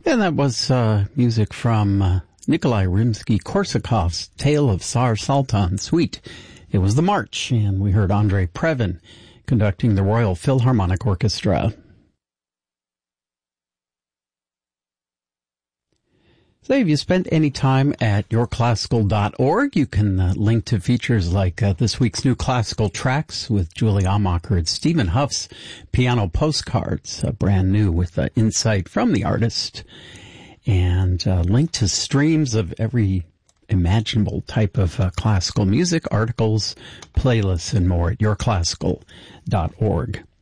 And that was music from Nikolai Rimsky-Korsakov's Tale of Tsar Sultan Suite. It was the March, and we heard Andrei Previn conducting the Royal Philharmonic Orchestra. So if you spent any time at yourclassical.org, you can link to features like this week's new classical tracks with Julie Amacher and Stephen Huff's piano postcards, brand new with insight from the artist, and link to streams of every imaginable type of classical music, articles, playlists, and more at yourclassical.org.